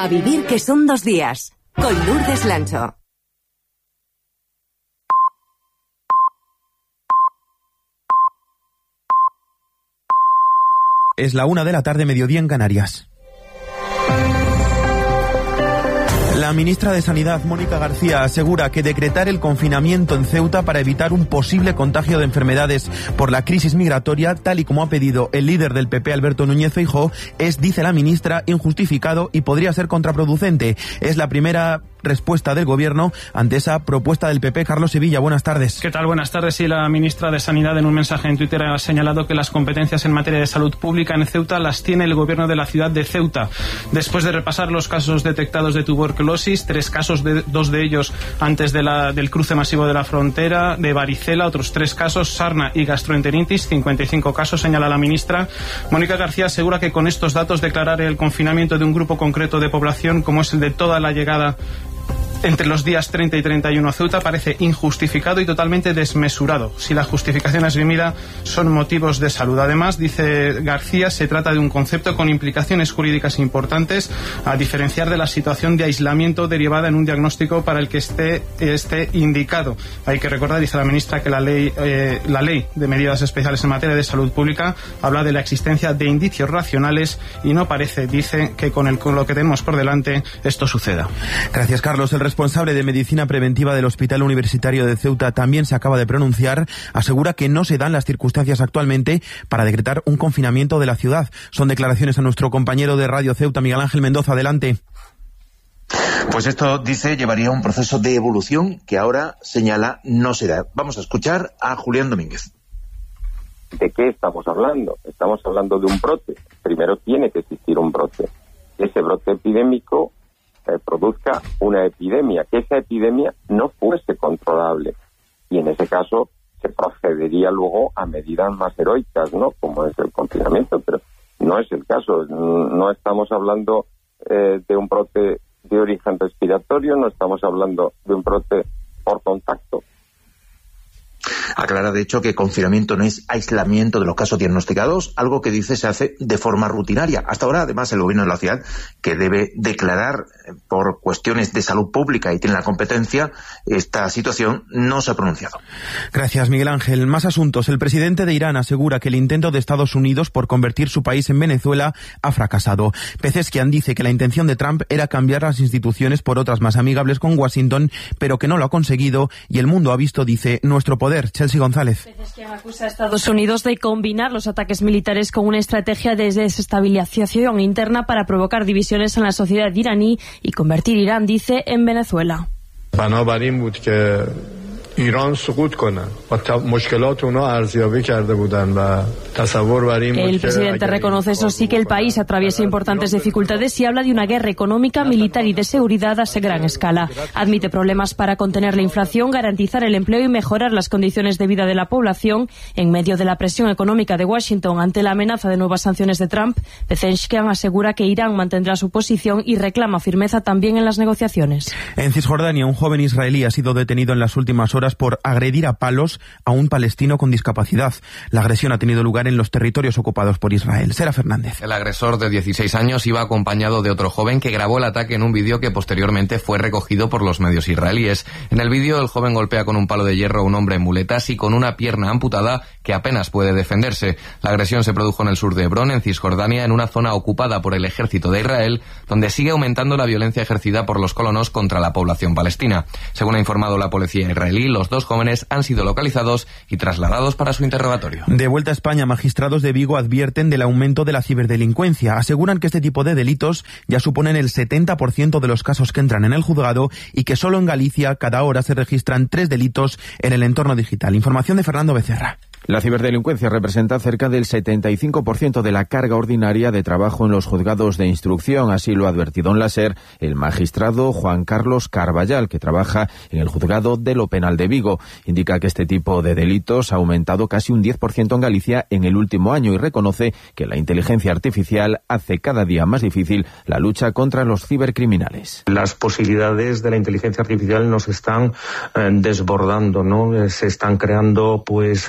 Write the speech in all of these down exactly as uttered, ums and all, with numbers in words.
A vivir que son dos días. Con Lourdes Lancho. Es la una de la tarde, mediodía en Canarias. La ministra de Sanidad, Mónica García, asegura que decretar el confinamiento en Ceuta para evitar un posible contagio de enfermedades por la crisis migratoria, tal y como ha pedido el líder del P P, Alberto Núñez Feijóo, es, dice la ministra, injustificado y podría ser contraproducente. Es la primera respuesta del Gobierno ante esa propuesta del P P. Carlos Sevilla, buenas tardes. ¿Qué tal? Buenas tardes. Sí, la ministra de Sanidad en un mensaje en Twitter ha señalado que las competencias en materia de salud pública en Ceuta las tiene el Gobierno de la ciudad de Ceuta. Después de repasar los casos detectados de tuberculosis, tres casos, de, dos de ellos antes de la, del cruce masivo de la frontera, de varicela, otros tres casos, sarna y gastroenteritis, cincuenta y cinco casos, señala la ministra. Mónica García asegura que con estos datos declarar el confinamiento de un grupo concreto de población, como es el de toda la llegada entre los días treinta y treinta y uno a Ceuta, parece injustificado y totalmente desmesurado. Si la justificación esgrimida son motivos de salud. Además, dice García, se trata de un concepto con implicaciones jurídicas importantes, a diferenciar de la situación de aislamiento derivada en un diagnóstico para el que esté, esté indicado. Hay que recordar, dice la ministra, que la ley, eh, la ley de medidas especiales en materia de salud pública habla de la existencia de indicios racionales y no parece, dice, que con, el, con lo que tenemos por delante esto suceda. Gracias, Carlos. El responsable de medicina preventiva del Hospital Universitario de Ceuta también se acaba de pronunciar. Asegura que no se dan las circunstancias actualmente para decretar un confinamiento de la ciudad. Son declaraciones a nuestro compañero de Radio Ceuta, Miguel Ángel Mendoza. Adelante. Pues esto, dice, llevaría a un proceso de evolución que ahora señala no se da. Vamos a escuchar a Julián Domínguez. ¿De qué estamos hablando? Estamos hablando de un brote. Primero tiene que existir un brote. Ese brote epidémico eh, produzca una epidemia, que esa epidemia no fuese controlable. Y en ese caso se procedería luego a medidas más heroicas, ¿no? Como es el confinamiento, pero no es el caso. No estamos hablando eh, de un brote de origen respiratorio, no estamos hablando de un brote por contacto. Aclara, de hecho, que confinamiento no es aislamiento de los casos diagnosticados, algo que dice se hace de forma rutinaria. Hasta ahora, además, el gobierno de la ciudad, que debe declarar por cuestiones de salud pública y tiene la competencia, esta situación no se ha pronunciado. Gracias, Miguel Ángel. Más asuntos. El presidente de Irán asegura que el intento de Estados Unidos por convertir su país en Venezuela ha fracasado. Pezeshkian dice que la intención de Trump era cambiar las instituciones por otras más amigables con Washington, pero que no lo ha conseguido y el mundo ha visto, dice, nuestro poder. Chelsea González. Pezeshkian acusa a Estados Unidos de combinar los ataques militares con una estrategia de desestabilización interna para provocar divisiones en la sociedad iraní y convertir Irán, dice, en Venezuela. ایران سقوط کنه و مشکلات اونها ارزیابی کرده بودن و تصور بر این بود که el presidente reconoce eso sí que el país atraviesa importantes dificultades y habla de una guerra económica, militar y de seguridad a gran escala. Admite problemas para contener la inflación, garantizar el empleo y mejorar las condiciones de vida de la población en medio de la presión económica de Washington ante la amenaza de nuevas sanciones de Trump. Pezeshkian asegura que Irán mantendrá su posición y reclama firmeza también en las negociaciones. En Cisjordania, un joven israelí ha sido detenido en las últimas horas por agredir a palos a un palestino con discapacidad. La agresión ha tenido lugar en los territorios ocupados por Israel. Sera Fernández. El agresor de dieciséis años iba acompañado de otro joven que grabó el ataque en un vídeo que posteriormente fue recogido por los medios israelíes. En el vídeo, el joven golpea con un palo de hierro a un hombre en muletas y con una pierna amputada que apenas puede defenderse. La agresión se produjo en el sur de Hebrón, en Cisjordania, en una zona ocupada por el ejército de Israel, donde sigue aumentando la violencia ejercida por los colonos contra la población palestina. Según ha informado la policía israelí, los dos jóvenes han sido localizados y trasladados para su interrogatorio. De vuelta a España, magistrados de Vigo advierten del aumento de la ciberdelincuencia. Aseguran que este tipo de delitos ya suponen el setenta por ciento de los casos que entran en el juzgado y que solo en Galicia cada hora se registran tres delitos en el entorno digital. Información de Fernando Becerra. La ciberdelincuencia representa cerca del setenta y cinco por ciento de la carga ordinaria de trabajo en los juzgados de instrucción, así lo ha advertido en la SER el magistrado Juan Carlos Carballal, que trabaja en el juzgado de lo penal de Vigo. Indica que este tipo de delitos ha aumentado casi un diez por ciento en Galicia en el último año y reconoce que la inteligencia artificial hace cada día más difícil la lucha contra los cibercriminales. Las posibilidades de la inteligencia artificial nos están eh, desbordando, ¿no? Se están creando, pues, eh,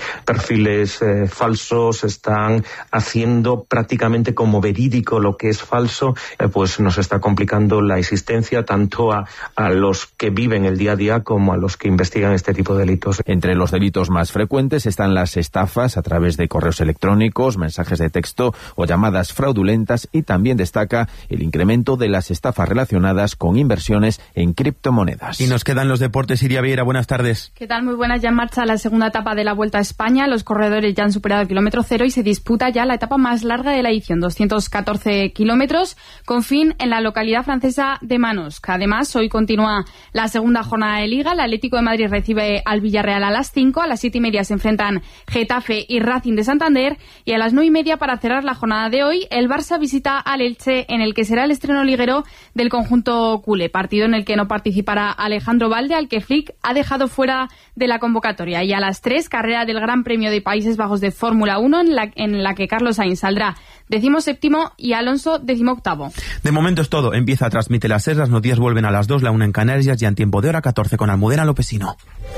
perfiles eh, falsos, están haciendo prácticamente como verídico lo que es falso, eh, pues nos está complicando la existencia tanto a, a los que viven el día a día como a los que investigan este tipo de delitos. Entre los delitos más frecuentes están las estafas a través de correos electrónicos, mensajes de texto o llamadas fraudulentas, y también destaca el incremento de las estafas relacionadas con inversiones en criptomonedas. Y nos quedan los deportes. Iria Vieira, buenas tardes. ¿Qué tal? Muy buenas. Ya en marcha la segunda etapa de la Vuelta a España. Los corredores ya han superado el kilómetro cero y se disputa ya la etapa más larga de la edición, doscientos catorce kilómetros, con fin en la localidad francesa de Manosque. Además, hoy continúa la segunda jornada de Liga. El Atlético de Madrid recibe al Villarreal a las cinco. A las siete y media se enfrentan Getafe y Racing de Santander. Y a las nueve y media, para cerrar la jornada de hoy, el Barça visita al Elche, en el que será el estreno liguero del conjunto culé. Partido en el que no participará Alejandro Valde, al que Flick ha dejado fuera de la convocatoria. Y a las tres, carrera del Gran Premio de Países Bajos de Fórmula uno, en la, en la que Carlos Sainz saldrá decimoséptimo y Alonso decimoctavo. De momento es todo. Empieza a Transmite la SER. Las noticias vuelven a las dos, la una en Canarias, ya en tiempo de hora catorce con Almudena Lopesino.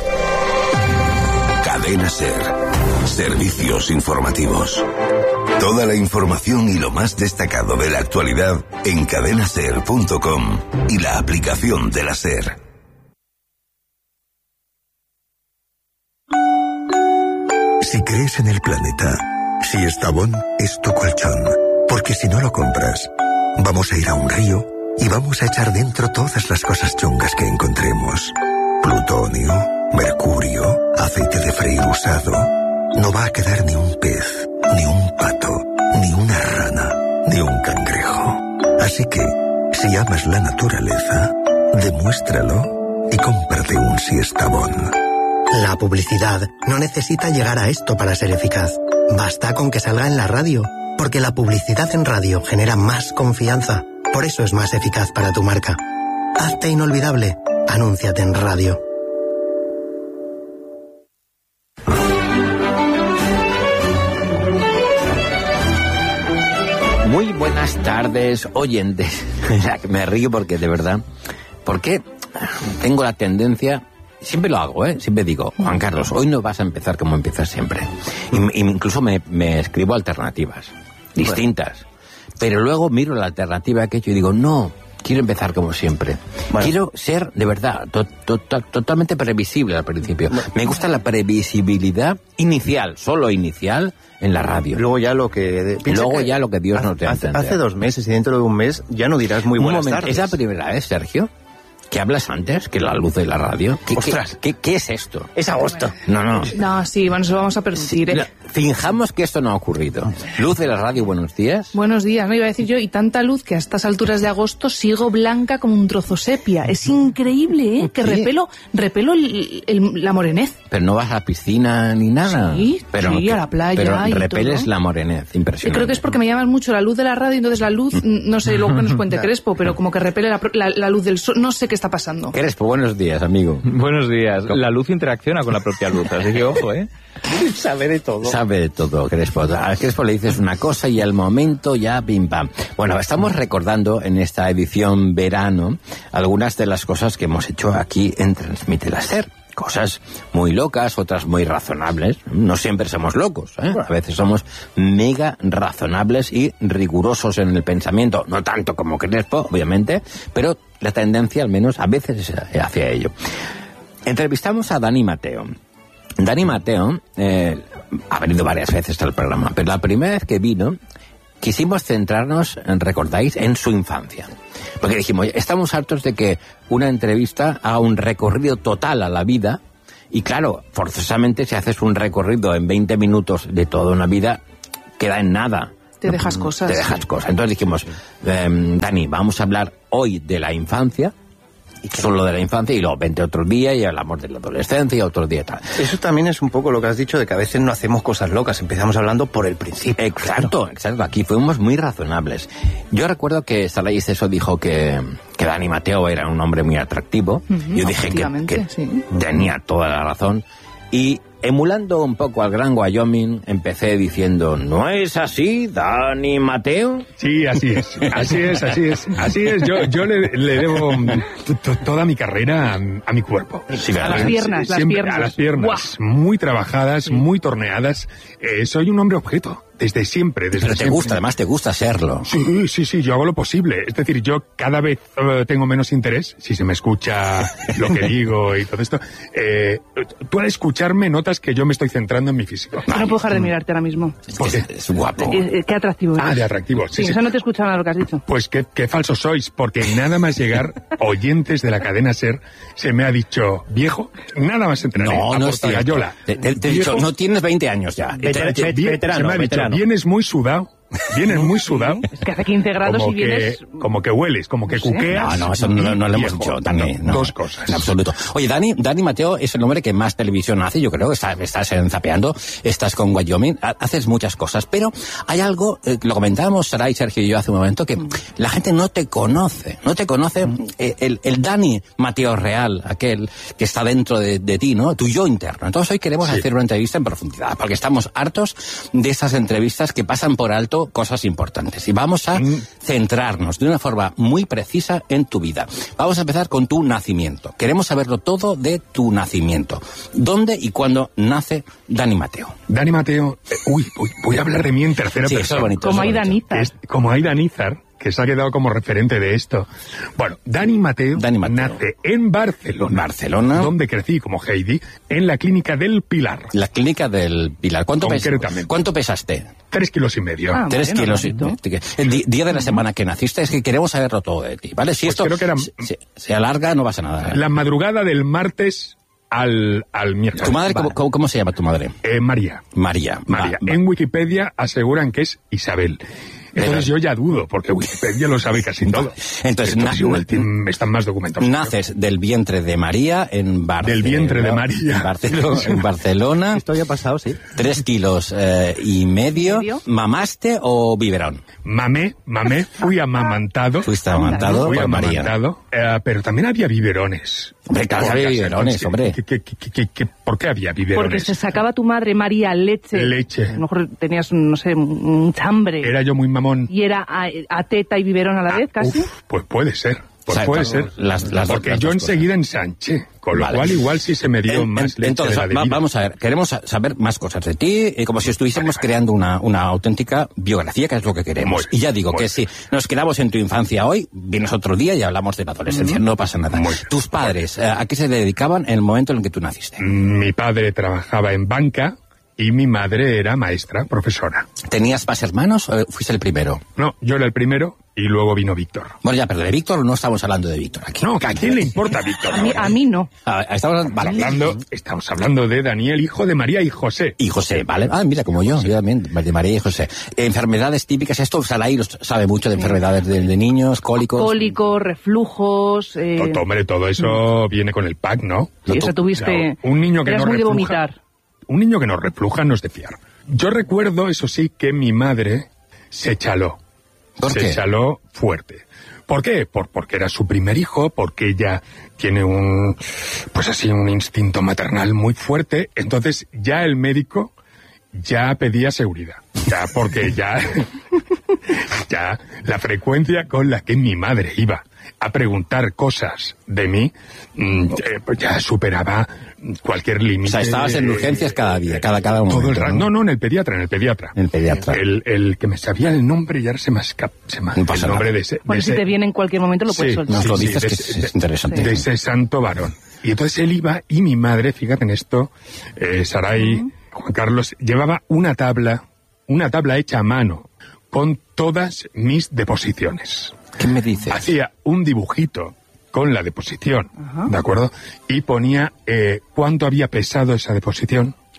Cadena SER. Servicios informativos. Toda la información y lo más destacado de la actualidad en cadena ser punto com y la aplicación de la SER. Si crees en el planeta, si Estavón es tu colchón, porque si no lo compras, vamos a ir a un río y vamos a echar dentro todas las cosas chungas que encontremos. Plutonio, mercurio, aceite de freír usado. No va a quedar ni un pez, ni un pato, ni una rana, ni un cangrejo. Así que, si amas la naturaleza, demuéstralo y cómprate un Siestabón. La publicidad no necesita llegar a esto para ser eficaz. Basta con que salga en la radio, porque la publicidad en radio genera más confianza. Por eso es más eficaz para tu marca. Hazte inolvidable. Anúnciate en radio. Muy buenas tardes, oyentes. Me río porque, de verdad, porque tengo la tendencia, siempre lo hago, ¿eh? Siempre digo, Juan Carlos, hoy no vas a empezar como empiezas siempre. Y, y incluso me, me escribo alternativas, distintas. Bueno. Pero luego miro la alternativa que he hecho y digo, no, quiero empezar como siempre. Bueno. Quiero ser, de verdad, to, to, to, totalmente previsible al principio. Bueno. Me gusta la previsibilidad inicial, solo inicial, en la radio. Luego ya lo que... Luego que ya lo que Dios hace, nos dé a hace, hace dos meses y dentro de un mes ya no dirás muy buenas un momento, tardes. ¿Es la primera vez, Sergio, que hablas antes que la luz de la radio? ¿Qué, Ostras. ¿qué, qué, qué es esto? Es agosto. No, no. No, sí, bueno, se lo vamos a permitir, ¿eh? No, finjamos que esto no ha ocurrido. Luz de la radio, buenos días. Buenos días, no iba a decir yo, y tanta luz que a estas alturas de agosto sigo blanca como un trozo sepia. Es increíble, ¿eh? Que repelo, repelo el, el, la morenez. Pero no vas a la piscina ni nada. Sí, pero sí, a la playa Pero y repeles todo. La morenez, impresionante. Creo que es porque me llamas mucho la luz de la radio, entonces la luz, no sé, luego que nos cuente Crespo, pero como que repele la, la, la luz del sol, no sé qué está pasando. Crespo, buenos días, amigo. Buenos días. La luz interacciona con la propia luz, así que ojo, ¿eh? Sabe de todo. Sabe de todo, Crespo. A Crespo le dices una cosa y al momento ya pim pam. Bueno, estamos recordando en esta edición verano algunas de las cosas que hemos hecho aquí en Transmite la SER. Cosas muy locas, otras muy razonables. No siempre somos locos, ¿eh? A veces somos mega razonables y rigurosos en el pensamiento. No tanto como Crespo, obviamente, pero la tendencia al menos a veces es hacia ello. Entrevistamos a Dani Mateo. Dani Mateo eh, ha venido varias veces al programa, pero la primera vez que vino quisimos centrarnos, ¿recordáis?, en su infancia. Porque dijimos, estamos hartos de que una entrevista haga un recorrido total a la vida, y claro, forzosamente si haces un recorrido en veinte minutos de toda una vida, queda en nada. Te dejas cosas. Te dejas cosas. Entonces dijimos, eh, Dani, vamos a hablar hoy de la infancia, solo de la infancia, y luego vente otro día y hablamos de la adolescencia y otro día tal. Eso también es un poco lo que has dicho, de que a veces no hacemos cosas locas, empezamos hablando por el principio. Exacto, claro. exacto. Aquí fuimos muy razonables. Yo recuerdo que Saray Esteso dijo que, que Dani Mateo era un hombre muy atractivo. Uh-huh, Yo dije que, que sí. tenía toda la razón. Y emulando un poco al Gran Wyoming, empecé diciendo, ¿no es así, Dani Mateo? Sí, así es, así es, así es, así es. Yo, yo le, le debo t- t- toda mi carrera a, a mi cuerpo. Sí, a las piernas, las Siempre, piernas. A las piernas, Buah. muy trabajadas, sí. muy torneadas. Eh, soy un hombre objeto. Desde siempre, desde Pero te siempre. gusta, además te gusta serlo. Sí, sí, sí, yo hago lo posible. Es decir, yo cada vez uh, tengo menos interés, si se me escucha lo que digo y todo esto. Eh, tú al escucharme notas que yo me estoy centrando en mi físico. Yo no puedo dejar de mirarte ahora mismo. ¿Por qué? Es guapo. Eh, eh, qué atractivo eres. Ah, de atractivo, sí, Sí, sí. eso no te he escuchado nada de lo que has dicho. Pues qué, qué falsos sois, porque nada más llegar, oyentes de la cadena SER, se me ha dicho, viejo, nada más entrar. No, a no es cierto. Portagayola. Te, te- te he dicho, no tienes veinte años ya. Veter- Te- te- bien- veterano, se me ha dicho, veterano. vienes muy sudado. Vienes muy sudado. Es que hace quince grados como y vienes... Que, como que hueles, como que No sé. cuqueas. No, no, eso no, no lo hemos Viejo. dicho, Dani. No, no. Dos cosas. En absoluto. Oye, Dani, Dani Mateo es el hombre que más televisión hace, yo creo. Está, estás en Zapeando, estás con Wyoming, ha- haces muchas cosas. Pero hay algo, eh, lo comentábamos Saray, Sergio y yo hace un momento, que la gente no te conoce. No te conoce eh, el, el Dani Mateo real, aquel que está dentro de, de ti, ¿no? Tu yo interno. Entonces hoy queremos Sí. hacer una entrevista en profundidad, porque estamos hartos de esas entrevistas que pasan por alto cosas importantes. Y vamos a centrarnos de una forma muy precisa en tu vida. Vamos a empezar con tu nacimiento. Queremos saberlo todo de tu nacimiento. ¿Dónde y cuándo nace Dani Mateo? Dani Mateo, eh, uy, voy, voy a hablar de mí en tercera Sí, eso persona. es bonito. Como eso es Aida bonito. Nízar. Es como Aida Nízar, que se ha quedado como referente de esto. Bueno, Dani Mateo, Dani Mateo. nace en Barcelona. Barcelona. Donde crecí como Heidi, en la clínica del Pilar. La clínica del Pilar. ¿Cuánto, pes- Concretamente. ¿Cuánto pesaste? Tres kilos y medio. Ah, Tres bueno, kilos. y- bonito. El di- día de la semana que naciste es que queremos saberlo todo de ti, ¿vale? Si Pues esto creo que era- se, se- se alarga, no pasa nada. ¿eh? La madrugada del martes al, al miércoles. ¿Tu madre, cómo, cómo- cómo se llama tu madre? Eh, María. María. María. Va- va. En Wikipedia aseguran que es Isabel. Entonces yo ya dudo, porque Wikipedia lo sabe casi todo. Entonces, na- igual tienen- están más documentados. Naces del vientre de María en Barcelona. Del vientre de María. En Barcelona. En Barcelona. Esto ya ha pasado, sí. Tres kilos eh, y medio. ¿Medio? ¿Mamaste o biberón? Mamé, mamé, fui amamantado. Fuiste amamantado Fui por María. amamantado, eh, pero también había biberones. Hombre, claro que Por había casa. biberones, Entonces, hombre. ¿qué- qué- qué- qué- qué- ¿Por qué había biberones? Porque se sacaba tu madre, María, leche. Leche. A lo mejor tenías, no sé, mucha hambre. Era yo muy mamón. Y era a, a teta y biberón a la vez, casi. Uf, pues puede ser. Pues O sea, puede claro, ser. las- las- Porque las yo dos enseguida ensanché. Con lo Vale. cual igual sí se me dio En- más en- leche Entonces, de la va- debida. vamos a ver, queremos sa- saber más cosas de ti, eh, como si estuviésemos creando una, una auténtica biografía, que es lo que queremos. Muy y ya digo muy que si nos quedamos en tu infancia hoy, vienes otro día y hablamos de la adolescencia, no pasa nada. Muy bien. Tus padres, eh, ¿a qué se dedicaban en el momento en el que tú naciste? Mi padre trabajaba en banca y mi madre era maestra, profesora. ¿Tenías más hermanos o fuiste el primero? No, yo era el primero y luego vino Víctor. Bueno, ya, pero de Víctor no estamos hablando de Víctor aquí. No, ¿a quién le importa Víctor? A mí, a mí no. Ah, estamos vale. hablando, estamos hablando de Daniel, hijo de María y José. Y José, ¿vale? Ah, mira, como yo, yo también, de María y José. Enfermedades típicas, esto Saray lo sabe mucho de enfermedades de, de niños, cólicos. Cólicos, reflujos. Eh, To- Hombre, todo eso viene con el pack, ¿no? sí, eso tuviste. Claro, un niño que eras no muy de refluja, vomitar. un niño que no refluja no es de fiar. Yo recuerdo, eso sí, que mi madre se chaló. ¿Por se qué? chaló fuerte. ¿Por qué? Por, porque era su primer hijo, porque ella tiene un, pues así, un instinto maternal muy fuerte. Entonces ya el médico ya pedía seguridad. Ya, porque ya, ya la frecuencia con la que mi madre iba a preguntar cosas de mí, mm, eh, pues ya superaba cualquier límite. O sea, estabas en urgencias cada día, cada, cada momento. Todo el rato. No, no, en el pediatra, en el pediatra. En el pediatra. El, el que me sabía el nombre y ahora se me escapa se me, No pasa el nombre nada. de ese. Bueno, de si ese- te viene en cualquier momento lo puedes Sí, soltar. Nos lo sí, dices de que ese- es, es de- interesante. de ese santo varón. Y entonces él iba y mi madre, fíjate en esto, eh, Saray, Juan Carlos, llevaba una tabla, una tabla hecha a mano con todas mis deposiciones. ¿Qué me dices? Hacía un dibujito con la deposición, Ajá. ¿de acuerdo? Y ponía eh, cuánto había pesado esa deposición,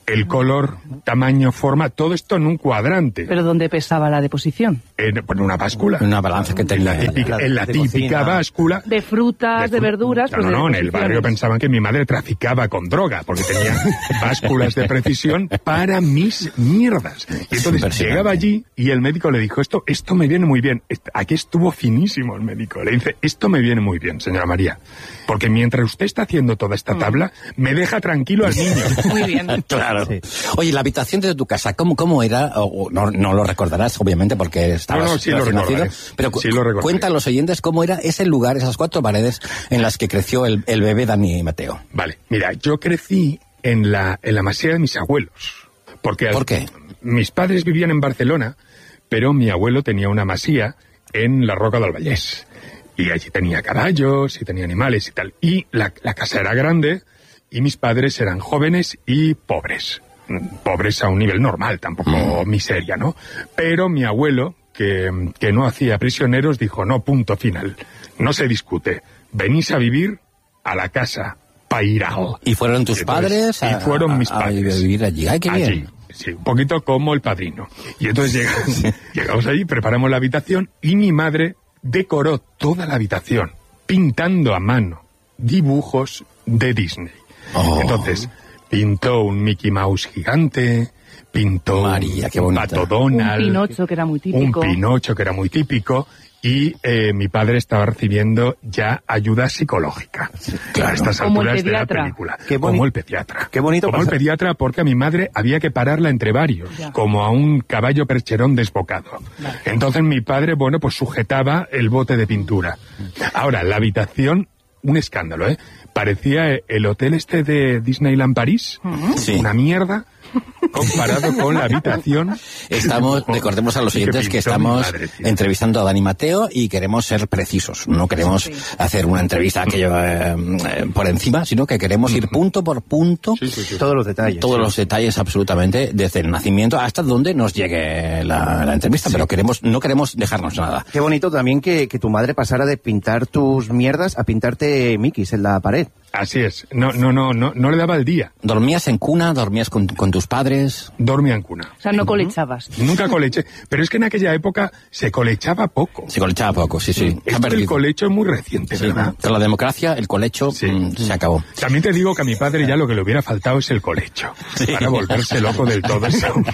el color, tamaño, forma, todo esto en un cuadrante. ¿Pero dónde pesaba la deposición? En, en una báscula. Una balanza que tenía. En la típica, en la típica báscula. De frutas, de, de verduras. No, pues no, de no, en el barrio pensaban que mi madre traficaba con droga, porque tenía básculas de precisión para mis mierdas. Y entonces llegaba allí y el médico le dijo, esto, esto me viene muy bien. Aquí estuvo finísimo el médico. Le dice, esto me viene muy bien, señora María, porque mientras usted está haciendo toda esta tabla, me deja tranquilo al niño. Muy bien. Claro. Sí. Oye, la habitación de tu casa, ¿cómo, cómo era? O, no, no lo recordarás, obviamente, porque estabas no, no, sí recién lo nacido. Pero sí lo cuenta a los oyentes cómo era ese lugar, esas cuatro paredes en las que creció el, el bebé Dani Mateo. Vale, mira, yo crecí en la, en la masía de mis abuelos. Porque ¿Por qué? Mis padres vivían en Barcelona, pero mi abuelo tenía una masía en la Roca del Vallès. Y allí tenía caballos y tenía animales y tal. Y la, la casa era grande y mis padres eran jóvenes y pobres. Pobres a un nivel normal, tampoco mm. miseria, ¿no? Pero mi abuelo, que, que no hacía prisioneros, dijo, no, punto final. No se discute. Venís a vivir a la casa Pairal. ¿Y fueron tus entonces, padres? A, y fueron mis a, padres. A vivir allí. ¡Ay, qué allí. bien! Sí, un poquito como el padrino. Y entonces llegamos, llegamos allí, preparamos la habitación y mi madre decoró toda la habitación, pintando a mano dibujos de Disney. Oh. Entonces, pintó un Mickey Mouse gigante, pintó María, qué un bonita. Pato Donald, un Pinocho que era muy típico, un Pinocho que era muy típico, y eh, mi padre estaba recibiendo ya ayuda psicológica claro. a estas como alturas de la película. Qué como el pediatra. Qué bonito como pasar. el pediatra, porque a mi madre había que pararla entre varios, ya. como a un caballo percherón desbocado. Vale. Entonces mi padre, bueno, pues sujetaba el bote de pintura. Ahora, la habitación, un escándalo, ¿eh? Parecía el hotel este de Disneyland París, sí. una mierda, comparado con la habitación. Estamos, recordemos a los oyentes que, que estamos madre, entrevistando a Dani Mateo y queremos ser precisos. No queremos sí. hacer una entrevista aquello eh, eh, por encima, sino que queremos ir punto por punto. Sí, sí, sí. Todos los detalles. Todos sí. los detalles, absolutamente, desde el nacimiento hasta donde nos llegue la, la entrevista, sí. pero queremos, no queremos dejarnos nada. Qué bonito también que, que tu madre pasara de pintar tus mierdas a pintarte Mickeys en la pared. Así es. No, no, no, no, no le daba el día. ¿Dormías en cuna? ¿Dormías con, con tus padres? Dormía en cuna. O sea, no colechabas. Nunca coleché. Pero es que en aquella época se colechaba poco. Se colechaba poco, sí, sí. Esto del colecho es muy reciente, sí. ¿verdad? Con la democracia, el colecho sí. mmm, se acabó. También te digo que a mi padre ya lo que le hubiera faltado es el colecho. Sí. Para volverse loco del todo.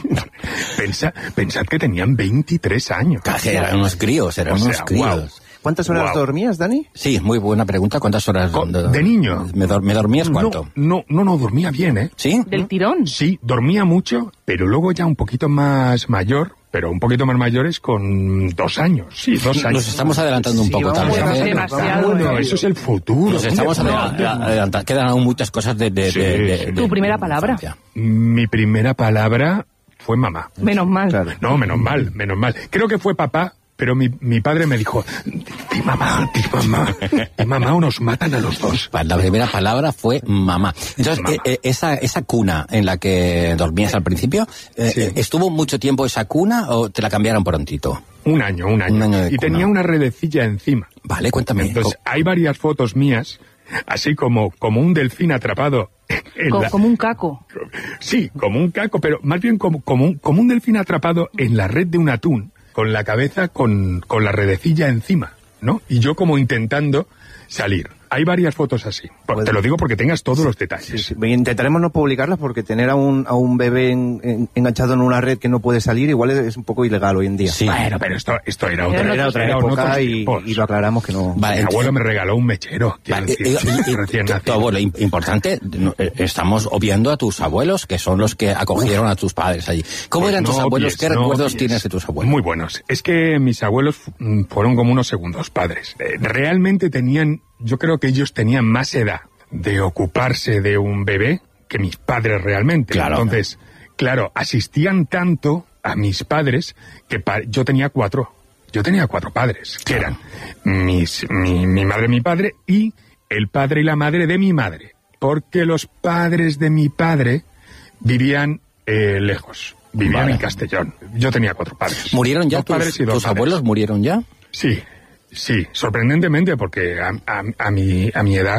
Pensa, pensad que tenían veintitrés años. Casi eran unos críos, eran o unos sea, críos. Wow. ¿Cuántas horas wow. dormías, Dani? Sí, muy buena pregunta. ¿Cuántas horas? De, de niño. ¿Me, dor ¿Me dormías cuánto? No, no, no, dormía bien, ¿eh? ¿Sí? ¿Del tirón? Sí, dormía mucho, pero luego ya un poquito más mayor, pero un poquito más mayores con dos años. Sí, dos años. Nos estamos adelantando un sí, poco, tal vez. Demasiado. Bueno, eso es el futuro. Nos estamos adelantando. Quedan aún muchas cosas de... de, sí, de, de, sí. de ¿Tu primera palabra? Mi primera palabra fue mamá. Menos mal. Claro. No, menos mal, menos mal. Creo que fue papá. Pero mi, mi padre me dijo, di mamá, di mamá, di mamá o nos matan a los dos. La primera palabra fue mamá. Entonces, mamá. Eh, esa, esa cuna en la que dormías al principio, eh, sí. ¿estuvo mucho tiempo esa cuna o te la cambiaron prontito? Un año, un año. Un año de y cuna. Tenía una redecilla encima. Vale, cuéntame. Entonces, hay varias fotos mías, así como, como un delfín atrapado. En Co la... Como un caco. Sí, como un caco, pero más bien como, como, un, como un delfín atrapado en la red de un atún, con la cabeza con, con la redecilla encima, ¿no? Y yo como intentando salir. Hay varias fotos así. Pues, te lo digo porque tengas todos los detalles. Sí, sí. Intentaremos no publicarlas porque tener a un, a un bebé en, en, enganchado en una red que no puede salir igual es, es un poco ilegal hoy en día. Sí. Bueno, pero esto, esto era otra, era otra era época y, y lo aclaramos que no. Vale, mi abuelo me regaló un mechero. Vale, decir, eh, eh, recién tu, tu abuelo, importante, estamos obviando a tus abuelos, que son los que acogieron a tus padres allí. ¿Cómo pues eran no tus abuelos? Obvies, ¿Qué no recuerdos obvies. tienes de tus abuelos? Muy buenos. Es que mis abuelos fueron como unos segundos padres. Eh, realmente tenían... Yo creo que ellos tenían más edad de ocuparse de un bebé que mis padres realmente. Claro. Entonces, claro, asistían tanto a mis padres que pa yo tenía cuatro. Yo tenía cuatro padres, que eran mis, mi, mi madre, mi padre y el padre y la madre de mi madre. Porque los padres de mi padre vivían eh, lejos. Vivían vale. en Castellón. Yo tenía cuatro padres. ¿Murieron ya dos tus, padres y dos tus padres. abuelos? ¿Murieron ya? Sí. Sí, sorprendentemente, porque a, a, a, mi, a mi edad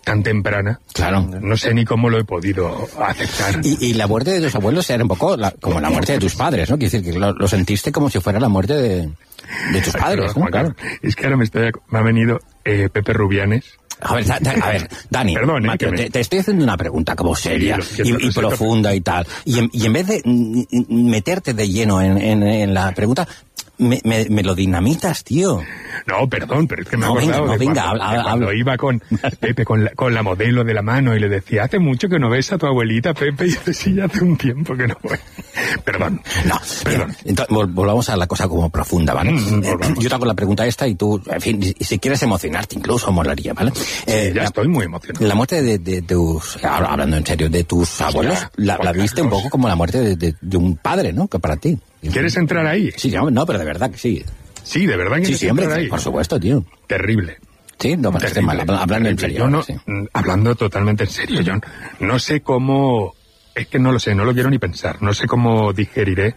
tan temprana. Claro. No sé ni cómo lo he podido aceptar. Y, y la muerte de tus abuelos era un poco la, como la muerte de tus padres, ¿no? Quiere decir que lo, lo sentiste como si fuera la muerte de, de tus padres, Ay, ¿no? Claro. Es que ahora me, estoy, me ha venido eh, Pepe Rubianes. A ver, da, da, a ver, Dani, Perdón, eh, Mateo, me... te, te estoy haciendo una pregunta como seria Sí, y, lo, lo y profunda y tal. Y en, y en vez de mm, meterte de lleno en, en, en la pregunta, me, me, me lo dinamitas, tío. No, perdón, pero es que me he no, acordado venga, no, de venga, cuando, habla, de cuando habla. iba con Pepe, con la, con la modelo de la mano y le decía, hace mucho que no ves a tu abuelita, Pepe, y yo sí, hace un tiempo que no voy. Perdón. No, perdón. Entonces, vol volvamos a la cosa como profunda, ¿vale? Mm, eh, yo te hago la pregunta esta y tú, en fin, y si quieres emocionarte incluso, molaría, ¿vale? Eh, sí, ya la, estoy muy emocionado. La muerte de, de, de tus, hablando en serio, de tus abuelos, ya, la, la viste un poco como la muerte de, de, de un padre, ¿no? Que para ti. ¿Quieres entrar ahí? Sí, no, no, pero de verdad que sí. Sí, de verdad que sí, sí, hombre, ahí. Por supuesto, tío. Terrible. Sí, no parece mal, hablando en serio. Yo no, sí. Hablando totalmente en serio, John, no sé cómo, es que no lo sé, no lo quiero ni pensar, no sé cómo digeriré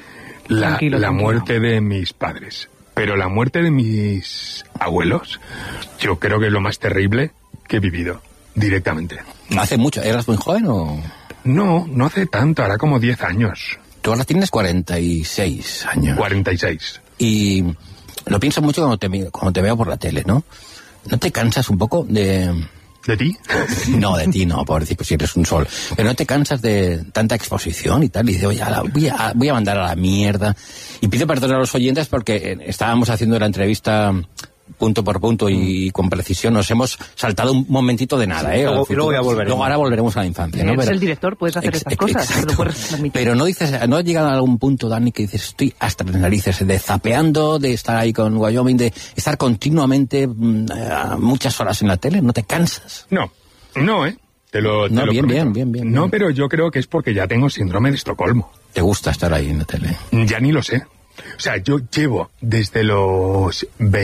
la, tranquilo, la tranquilo. muerte de mis padres. Pero la muerte de mis abuelos, yo creo que es lo más terrible que he vivido, directamente. ¿Hace mucho? ¿Eras muy joven o...? No, no hace tanto, hará como diez años. Tú ahora tienes cuarenta y seis años. cuarenta y seis. Y lo pienso mucho cuando te, cuando te veo por la tele, ¿no? ¿No te cansas un poco de...? ¿De ti? No, de ti no, pobrecito, si eres un sol. Pero ¿no te cansas de tanta exposición y tal? Y dices, oye, a la, voy, a, voy a mandar a la mierda. Y pido perdón a los oyentes porque estábamos haciendo la entrevista punto por punto y con precisión. Nos hemos saltado un momentito de nada, ¿eh? Luego, luego ya volveremos. Luego ahora volveremos a la infancia, ¿no? Eres Pero, el director, puedes hacer ex, estas ex, cosas. Te lo exacto. puedes permitir. Pero no dices, no has llegado a algún punto, Dani, que dices, estoy hasta las narices de zapeando, de estar ahí con Wyoming, de estar continuamente mmm, muchas horas en la tele. ¿No te cansas? No, no, ¿eh? Te lo, te no, lo bien, prometo. bien, bien, bien. No, bien. pero yo creo que es porque ya tengo síndrome de Estocolmo. ¿Te gusta estar ahí en la tele? Ya ni lo sé. O sea, yo llevo desde los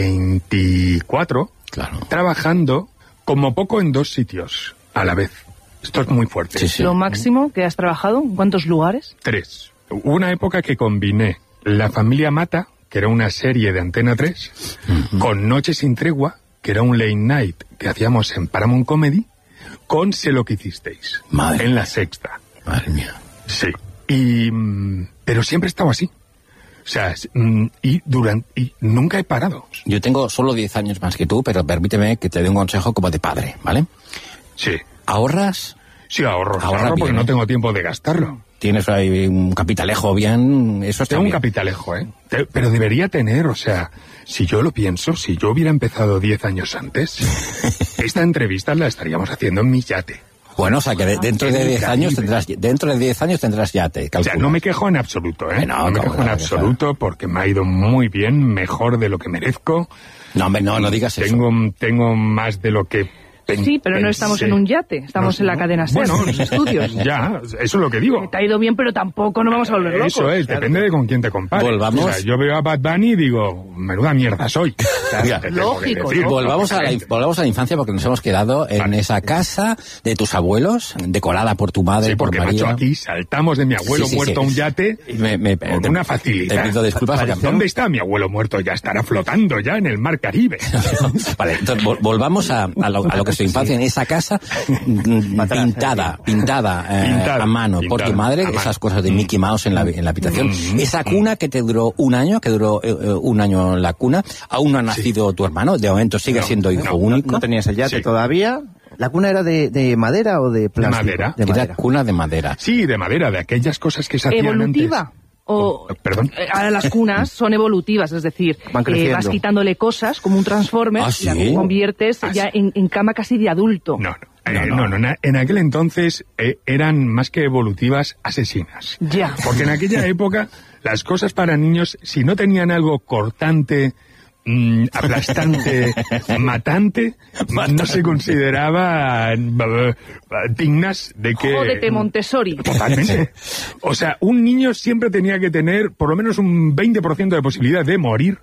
veinticuatro claro. trabajando como poco en dos sitios a la vez. Esto es muy fuerte. Sí, sí. ¿Lo máximo que has trabajado? ¿En cuántos lugares? Tres. Hubo una época que combiné La familia Mata, que era una serie de Antena tres, uh-huh. con Noche sin tregua, que era un late night que hacíamos en Paramount Comedy, con Sé lo que hicisteis, Madre en mía. La Sexta. Madre mía. Sí. Y, pero siempre he estado así. O sea, y, durante, y nunca he parado. Yo tengo solo diez años más que tú, pero permíteme que te dé un consejo como de padre, ¿vale? Sí. ¿Ahorras? Sí, ahorro. Ahorra ahorro porque bien, no ¿eh? tengo tiempo de gastarlo. Tienes ahí un capitalejo bien, eso está Tengo bien. un capitalejo, ¿eh? Te, pero debería tener, o sea, si yo lo pienso, si yo hubiera empezado diez años antes, esta entrevista la estaríamos haciendo en mi yate. Bueno, o sea que de, dentro de diez años tendrás, dentro de diez años tendrás yate, calcula. O sea, no me quejo en absoluto, ¿eh? No, no me no, quejo no, en no, absoluto porque me ha ido muy bien, mejor de lo que merezco. No, hombre, no, no digas tengo, eso. Tengo más de lo que pen, Sí, pero no pensé. estamos en un yate, estamos No, en la cadena SER, bueno, en los estudios. Ya, eso es lo que digo. Te ha ido bien, pero tampoco nos vamos a volver locos. Eso es, depende de con quién te compares. Volvamos. O sea, yo veo a Bad Bunny y digo, menuda mierda soy. Mira, Te tengo que lógico, decir. ¿no? Volvamos a, la, volvamos a la infancia porque nos hemos quedado en Vale. esa casa de tus abuelos, decorada por tu madre, Sí, por porque, María. macho, aquí saltamos de mi abuelo Sí, sí, muerto a sí. un yate Me, me, con te- una facilidad. Te pido disculpas. porque- ¿Dónde está mi abuelo muerto? Ya estará flotando ya en el mar Caribe. Vale, entonces vol- volvamos a, a, lo, a lo que es tu infancia, en esa casa mm, pintada, pintada, eh, Pintada, a mano por pintada, tu madre, a mano. esas cosas de Mickey Mouse en la, en la habitación. Mm, Esa cuna que te duró un año, que duró eh, eh, un año en la cuna, aún no ha nacido tu hermano, de momento sigue No, siendo hijo no, único. No tenías el yate Sí. todavía. ¿La cuna era de, de madera o de plástico? madera. De Era madera. cuna de madera. Sí, de madera, de aquellas cosas que se hacían ¿Evolutiva? antes. O, Oh, perdón. eh, ahora las cunas son evolutivas, es decir, Van eh, creciendo. vas quitándole cosas como un transformer ¿Ah, y la sí? conviertes Ah, ya sí. en, en cama casi de adulto. No, no. Eh, no, no, na- en aquel entonces eh, eran más que evolutivas, asesinas. Ya. Porque en aquella época las cosas para niños, si no tenían algo cortante, mm, aplastante, matante, no se consideraban eh, dignas de que... Jódete, Montessori. Totalmente. O sea, un niño siempre tenía que tener por lo menos un veinte por ciento de posibilidad de morir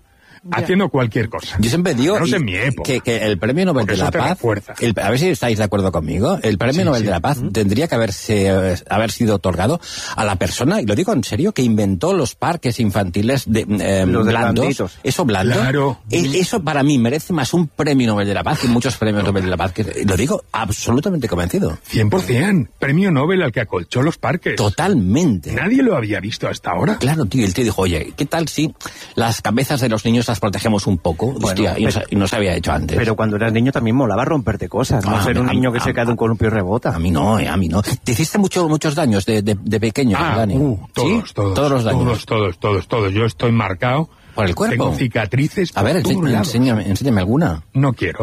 haciendo cualquier cosa. Yo siempre digo no sé en mi época, que, que el Premio Nobel de la Paz, el, a ver si estáis de acuerdo conmigo, el Premio sí, Nobel sí. de la Paz ¿Mm? tendría que haberse, eh, haber sido otorgado a la persona, y lo digo en serio, que inventó los parques infantiles de, eh, los blandos. Blanditos. Eso blando. Claro. Eh, eso para mí merece más un Premio Nobel de la Paz que muchos Premios Nobel de la Paz. Que, lo digo absolutamente convencido. cien por ciento. Premio Nobel al que acolchó los parques. Totalmente. Nadie lo había visto hasta ahora. Claro, tío. El tío dijo, oye, ¿qué tal si las cabezas de los niños las protegemos un poco? Bueno, hostia, y, no, y no se había hecho antes. Pero cuando eras niño también molaba romperte cosas, no ah, ser un a, niño que a, se cae de un columpio y rebota. A mí no, a mí no. Te hiciste mucho, muchos daños de, de, de pequeño, ah, Dani. Uh, todos, ¿Sí? todos, todos los daños. Todos, todos, todos, todos. Yo estoy marcado. ¿Por el cuerpo? Tengo cicatrices A ver, por ense enséñame, enséñame alguna. No quiero.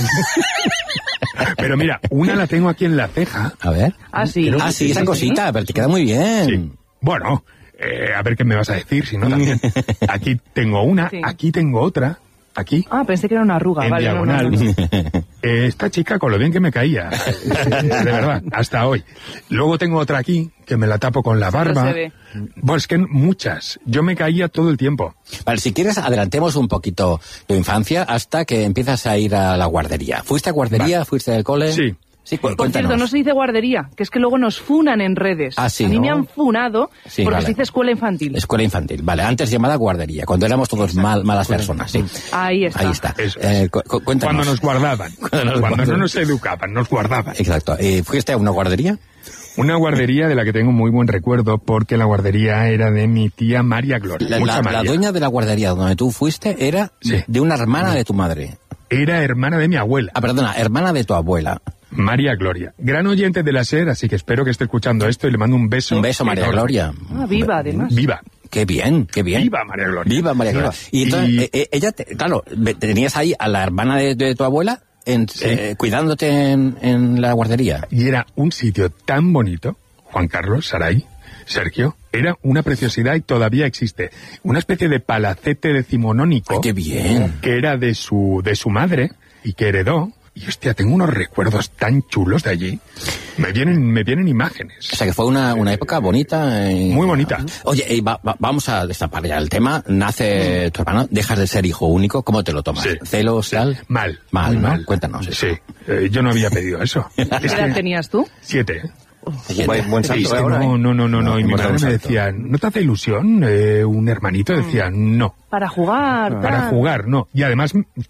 Pero mira, una la tengo aquí en la ceja. A ver. Ah, sí. Ah, sí, esa cosita, pero te queda muy bien. Sí. Bueno, eh, a ver qué me vas a decir, si no también. Aquí tengo una, sí. Aquí tengo otra. Aquí. Ah, pensé que era una arruga. En vale, diagonal. No, no, no. Eh, esta chica, con lo bien que me caía. De verdad, hasta hoy. Luego tengo otra aquí, que me la tapo con la barba. No se ve. Bueno, es que muchas. Yo me caía todo el tiempo. Vale, si quieres, adelantemos un poquito tu infancia hasta que empiezas a ir a la guardería. ¿Fuiste a guardería? Vale. ¿Fuiste al cole? Sí. Sí, Por cierto, no se dice guardería, que es que luego nos funan en redes. Ah, sí, a mí ¿no? me han funado sí, porque vale. se dice escuela infantil. Escuela infantil, vale. Antes llamada guardería, cuando éramos todos mal, malas personas, sí. Ahí está. Ahí está. Eso es. Eh, cu cuéntanos. Cuando nos guardaban. Cuando, nos cuando guardaban. No nos educaban, nos guardaban. Exacto. Eh, ¿Fuiste a una guardería? Una guardería de la que tengo muy buen recuerdo, porque la guardería era de mi tía María Gloria. La, la, María. la dueña de la guardería donde tú fuiste era sí. de una hermana sí. de tu madre. Era hermana de mi abuela. Ah, perdona, hermana de tu abuela. María Gloria, gran oyente de la SER, así que espero que esté escuchando esto y le mando un beso. Un beso, María enorme. Gloria. Ah, viva, además. Viva. Qué bien, qué bien. Viva María Gloria. Viva María Gloria. Y entonces, y... Eh, ella, te, claro, tenías ahí a la hermana de, de tu abuela en, sí. eh, cuidándote en, en la guardería. Y era un sitio tan bonito, Juan Carlos, Saray, Sergio, era una preciosidad y todavía existe. Una especie de palacete decimonónico. Ay, qué bien. Que era de su, de su madre y que heredó. Y hostia, tengo unos recuerdos tan chulos de allí. Me vienen, me vienen imágenes. O sea que fue una, una época bonita. Y... Muy bonita. Oye, y va, va, vamos a destapar ya el tema. Nace mm. tu hermano, dejas de ser hijo único. ¿Cómo te lo tomas? Sí. ¿Celos, tal? Mal. Mal, ¿no? Mal. Cuéntanos. Sí. Eh, yo no había pedido eso. ¿Qué edad tenías tú? Siete. Buen, buen salto, es que ahora, no, no, no, no, no. Y mi madre me salto. decía, ¿no te hace ilusión eh, un hermanito? Decía, no. Para jugar. Para tal. jugar, no. Y además,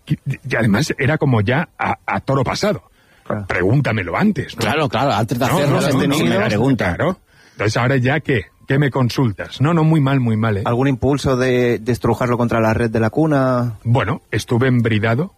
y además era como ya a, a toro pasado. Claro. Pregúntamelo antes, ¿no? Claro, claro, antes de hacerlo, no, no, este no, niño no, me pregunta. Claro. Entonces ahora ya, ¿qué? ¿Qué me consultas? No, no, muy mal, muy mal, ¿eh? ¿Algún impulso de, de estrujarlo contra la red de la cuna? Bueno, estuve embridado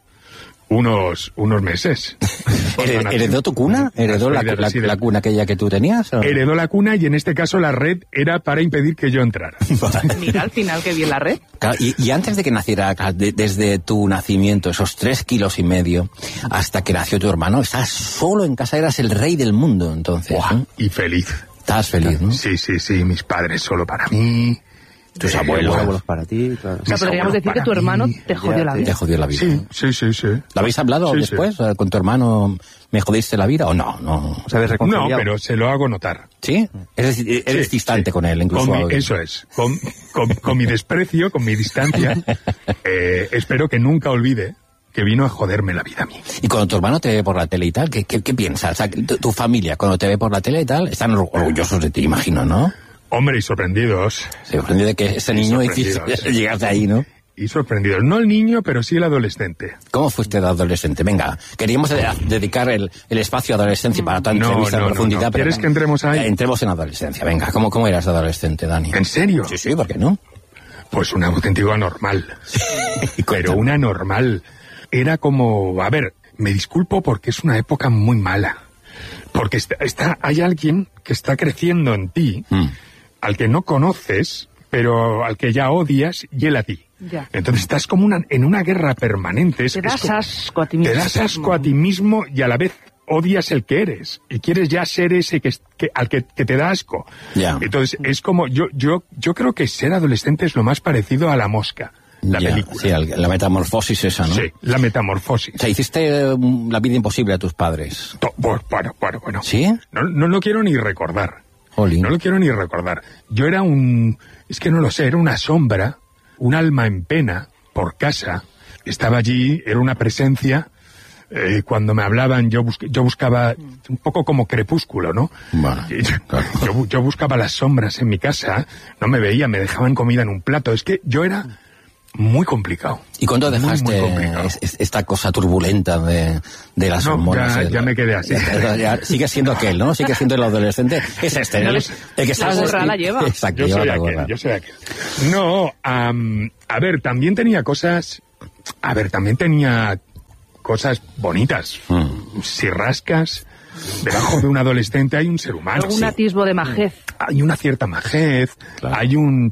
unos unos meses. ¿Heredó tu cuna? ¿Heredó la, la, la cuna aquella que tú tenías? ¿o? Heredó la cuna y en este caso la red era para impedir que yo entrara. Mira, al final que bien la red. Claro, y, y antes de que naciera, de, desde tu nacimiento, esos tres kilos y medio, hasta que nació tu hermano, estás solo en casa, eras el rey del mundo, entonces. Buah, ¿eh? Y feliz. Estás feliz, ¿no? Sí, sí, sí, mis padres solo para mí. Tus eh, abuelos. Los abuelos para ti. Claro. O sea, podríamos decir que tu hermano mí. te jodió la vida. Te jodió la vida. Sí, sí, sí, sí. ¿Lo habéis hablado sí, después? Sí. ¿Con tu hermano me jodiste la vida o no? No, no, pero se lo hago notar. ¿Sí? Eres, eres sí, distante sí. con él, incluso. Con mi, eso es. Con, con, con mi desprecio, con mi distancia, eh, espero que nunca olvide que vino a joderme la vida a mí. Y cuando tu hermano te ve por la tele y tal, ¿qué, qué, qué piensas? O sea, tu, tu familia, cuando te ve por la tele y tal, están orgullosos de ti, imagino, ¿no? Hombre, y sorprendidos. Sorprendido de que ese niño hiciese llegaste ahí, ¿no? Y sorprendidos. No el niño, pero sí el adolescente. ¿Cómo fuiste de adolescente? Venga, queríamos dedicar el, el espacio a adolescencia para tanta no, entrevista no, en profundidad. No, no. Pero ¿Quieres que entremos ahí? Entremos en adolescencia, venga. ¿Cómo, cómo eras de adolescente, Dani? ¿En serio? Sí, sí, ¿por qué no? Pues un auténtico anormal. Pero un anormal. Era como... A ver, me disculpo porque es una época muy mala. Porque está, está hay alguien que está creciendo en ti... Mm. Al que no conoces, pero al que ya odias, y él a ti. Ya. Entonces estás como una, en una guerra permanente. Te das como, asco a ti mismo. Te das asco a ti mismo y a la vez odias el que eres. Y quieres ya ser ese que, que al que, que te da asco. Ya. Entonces es como, yo, yo, yo creo que ser adolescente es lo más parecido a La Mosca. La ya, película. Sí, la metamorfosis esa, ¿no? Sí, la metamorfosis. O sea, hiciste um, la vida imposible a tus padres. To, bueno, bueno, bueno, bueno. ¿Sí? No, no, no quiero ni recordar. Olin. No lo quiero ni recordar. Yo era un... Es que no lo sé, era una sombra, un alma en pena, por casa, estaba allí, era una presencia. Eh, cuando me hablaban, yo, bus yo buscaba un poco como Crepúsculo, ¿no? Bueno, yo, yo, yo buscaba las sombras en mi casa, no me veía, me dejaban comida en un plato. Es que yo era muy complicado. ¿Y cuándo dejaste muy, muy es, esta cosa turbulenta de, de las no, hormonas? Ya, de, ya me quedé así. Ya, ya, sigue siendo aquel, ¿no? Sigue siendo el adolescente. Es este, ¿no? El, el que estaba... La gorra la lleva. Exacto, yo lleva soy la aquel, gorra. yo soy aquel. No, um, a ver, también tenía cosas... A ver, también tenía cosas bonitas. Mm. Si rascas, debajo de un adolescente hay un ser humano. Algún atisbo de majez. Hay una cierta majez, claro. hay un...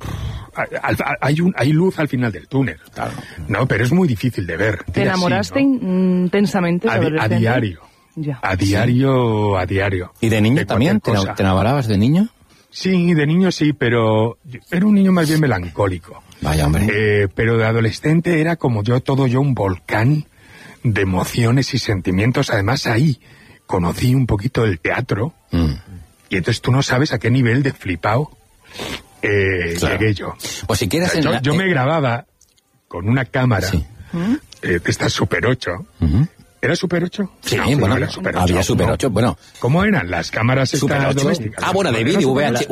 Hay, un, hay luz al final del túnel, claro. No, pero es muy difícil de ver. ¿Te enamoraste así, ¿no? intensamente? A, di a diario, ya. a diario, sí. a diario. ¿Y de niño de también? ¿Te, ¿Te enamorabas de niño? Sí, de niño sí, pero era un niño más bien melancólico. Vaya, hombre. Eh, pero de adolescente era como yo, todo yo, un volcán de emociones y sentimientos. Además ahí conocí un poquito el teatro, mm. y entonces tú no sabes a qué nivel de flipao Eh, claro. llegué yo. Pues si quieres... O sea, yo, la... yo me grababa con una cámara, sí. eh, de esta Super ocho. Uh-huh. ¿Era Super ocho? Sí, no, bueno, no era Super ocho, había Super no. ocho, bueno. ¿Cómo eran las cámaras Super estas ocho? domésticas? Ah, bueno, de vídeo, V H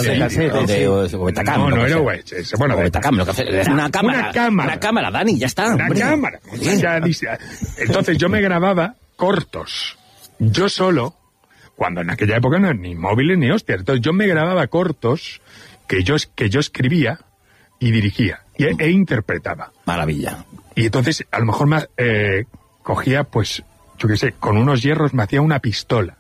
S. O Betacam. No, no era V H S. Bueno, Betacam, lo que hace, es una cámara. Una cámara. Una cámara, Dani, ya está. Una hombre. cámara. Ya, entonces yo me grababa cortos. Yo solo, cuando en aquella época no eran ni móviles ni hostias. Entonces yo me grababa cortos que yo, que yo escribía y dirigía y, e interpretaba. Maravilla. Y entonces, a lo mejor me, eh, cogía, pues, yo qué sé, con unos hierros me hacía una pistola.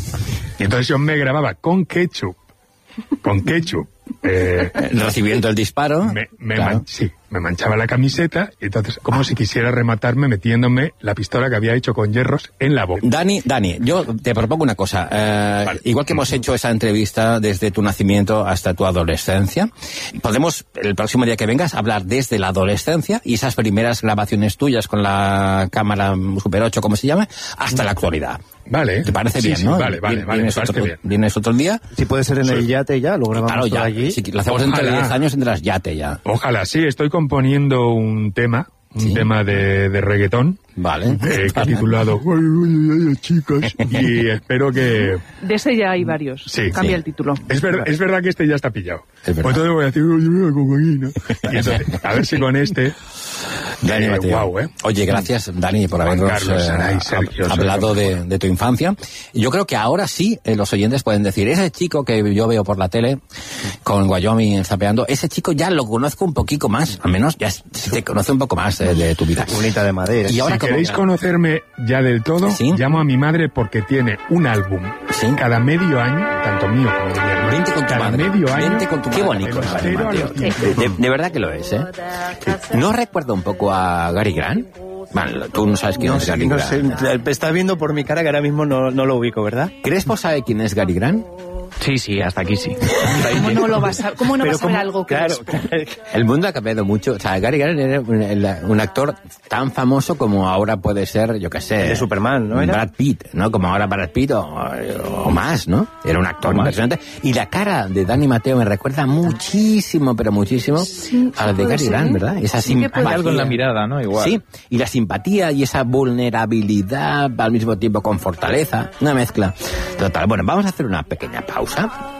Y entonces yo me grababa con ketchup, con ketchup. Eh, Recibiendo el disparo. Me, me claro. man, sí, me manchaba la camiseta y entonces, como ah. si quisiera rematarme metiéndome la pistola que había hecho con hierros en la boca. Dani, Dani, yo te propongo una cosa. Eh, vale. Igual que hemos hecho esa entrevista desde tu nacimiento hasta tu adolescencia, podemos, el próximo día que vengas, hablar desde la adolescencia y esas primeras grabaciones tuyas con la cámara Super ocho, como se llama, hasta la actualidad. Vale. ¿Te parece sí, bien, sí, no? Vale, vale, vale. ¿Vienes, otro, bien. ¿Vienes otro día? Si puede ser en sí. el yate ya, lo grabamos claro, ya, allí. Si lo hacemos dentro de diez años, tendrás yate ya. Ojalá, sí, estoy componiendo un tema, un ¿Sí? tema de, de reggaetón. Vale. Eh, que he titulado ay, ay, ay, chicas, y espero que... De ese ya hay varios. Sí. Cambia sí. el título. Es, ver, es verdad que este ya está pillado. Es verdad. Pues entonces voy a decir, oye, mira, cocaína. Y entonces, a ver si con este... Dani eh, Mateo. Wow, ¿eh? Oye, gracias, Dani, por habernos Carlos, eh, Saray, Sergio, hablado de, de tu infancia. Yo creo que ahora sí eh, los oyentes pueden decir, ese chico que yo veo por la tele, con Wyoming zapeando, ese chico ya lo conozco un poquito más, al menos ya se te conoce un poco más eh, de tu vida. Bonita de madera. Y ahora, si como... queréis conocerme ya del todo, ¿sí? llamo a mi madre porque tiene un álbum ¿sí? cada medio año, tanto mío como de mi hermano. Vente con tu cada madre. medio año. Vente con tu madre. Qué bonito es, Dani Mateo. Sí. De, de verdad que lo es, ¿eh? Sí. ¿No recuerda un poco a Gary Grant? Bueno, tú no sabes quién no, es Gary no Grant. Sé, estás viendo por mi cara que ahora mismo no, no lo ubico, ¿verdad? ¿Crespo sabe quién es Gary Grant? Sí, sí, hasta aquí sí. ¿Cómo no lo vas a, cómo no vas a saber algo que claro, el mundo ha cambiado mucho. O sea, Gary Grant era un, un actor tan famoso como ahora puede ser, yo qué sé... De Superman, ¿no era? Brad Pitt, ¿no? Como ahora Brad Pitt o, o más, ¿no? Era un actor impresionante. Y la cara de Dani Mateo me recuerda muchísimo, pero muchísimo sí, a la de Gary Grant, ¿verdad? Esa sí simpatía. Hay algo en la mirada, ¿no? Igual. Sí, y la simpatía y esa vulnerabilidad al mismo tiempo con fortaleza. Una mezcla total. Bueno, vamos a hacer una pequeña pausa,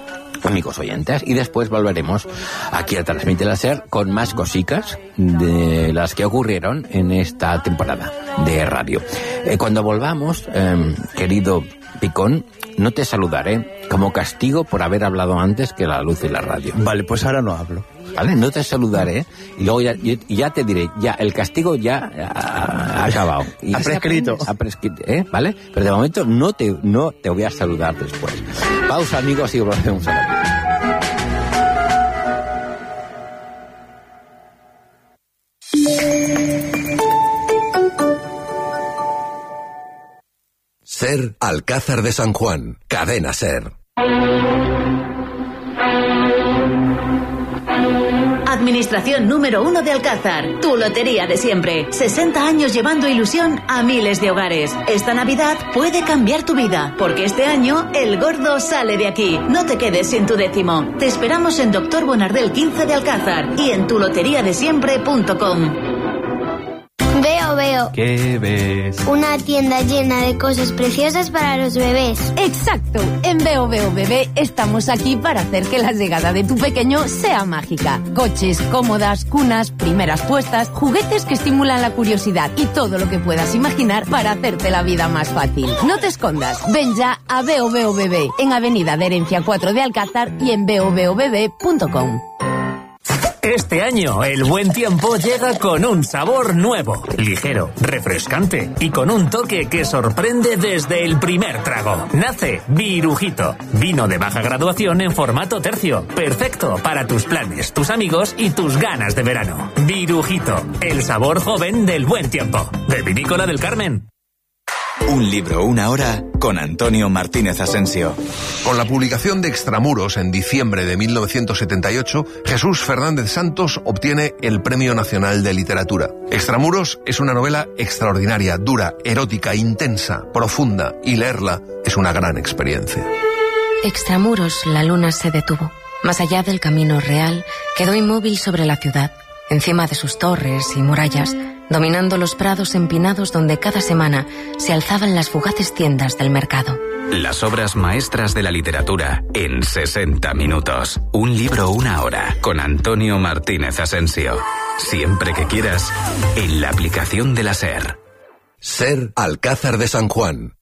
amigos oyentes, y después volveremos aquí a Transmite la SER con más cositas de las que ocurrieron en esta temporada de radio. Eh, cuando volvamos, eh, querido Picón, no te saludaré como castigo por haber hablado antes que la luz y la radio. Vale, pues ahora no hablo. Vale, no te saludaré y luego ya, y ya te diré, ya el castigo ya ha, ha acabado. Y ha prescrito. Ha prescrito, ¿eh? ¿Vale? Pero de momento no te, no te voy a saludar después. Pausa, amigos, y volvemos a la vida. SER Alcázar de San Juan, Cadena SER. Administración número uno de Alcázar, tu lotería de siempre. sesenta años llevando ilusión a miles de hogares. Esta Navidad puede cambiar tu vida, porque este año el gordo sale de aquí. No te quedes sin tu décimo. Te esperamos en Doctor Bonardel quince de Alcázar y en tu lotería de siempre punto com. veo. ¿Qué ves? Una tienda llena de cosas preciosas para los bebés. Exacto. En Veo Veo Bebé estamos aquí para hacer que la llegada de tu pequeño sea mágica. Coches, cómodas, cunas, primeras puestas, juguetes que estimulan la curiosidad y todo lo que puedas imaginar para hacerte la vida más fácil. No te escondas. Ven ya a Veo Veo Bebé en Avenida de Herencia cuatro de Alcázar y en veo veo bebé punto com. Este año el buen tiempo llega con un sabor nuevo, ligero, refrescante y con un toque que sorprende desde el primer trago. Nace Virujito, vino de baja graduación en formato tercio, perfecto para tus planes, tus amigos y tus ganas de verano. Virujito, el sabor joven del buen tiempo, de Vinícola del Carmen. Un libro, una hora, con Antonio Martínez Asensio. Con la publicación de Extramuros en diciembre de mil novecientos setenta y ocho, Jesús Fernández Santos obtiene el Premio Nacional de Literatura. Extramuros es una novela extraordinaria, dura, erótica, intensa, profunda, y leerla es una gran experiencia. Extramuros, la luna se detuvo. Más allá del camino real, quedó inmóvil sobre la ciudad, encima de sus torres y murallas, dominando los prados empinados donde cada semana se alzaban las fugaces tiendas del mercado. Las obras maestras de la literatura en sesenta minutos. Un libro, una hora, con Antonio Martínez Asensio. Siempre que quieras, en la aplicación de la SER. SER Alcázar de San Juan.